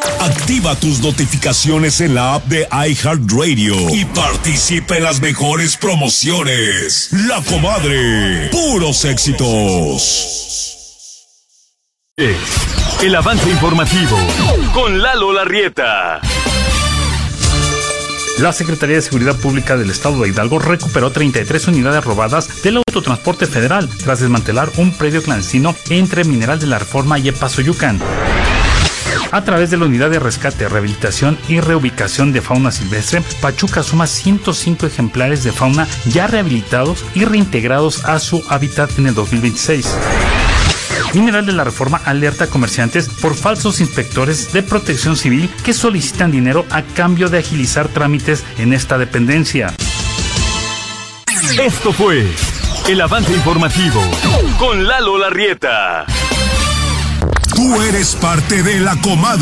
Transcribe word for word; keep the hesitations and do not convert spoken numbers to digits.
Activa tus notificaciones en la app de iHeartRadio y participa en las mejores promociones. La Comadre, puros éxitos. El avance informativo con Lalo Larrieta. La Secretaría de Seguridad Pública del Estado de Hidalgo recuperó treinta y tres unidades robadas del Autotransporte Federal tras desmantelar un predio clandestino entre Mineral de la Reforma y Epazoyucan. A través de la Unidad de Rescate, Rehabilitación y Reubicación de Fauna Silvestre, Pachuca suma ciento cinco ejemplares de fauna ya rehabilitados y reintegrados a su hábitat en el dos mil veintiséis. Mineral de la Reforma alerta a comerciantes por falsos inspectores de protección civil que solicitan dinero a cambio de agilizar trámites en esta dependencia. Esto fue el avance informativo con Lalo Larrieta. Tú eres parte de La Comadre.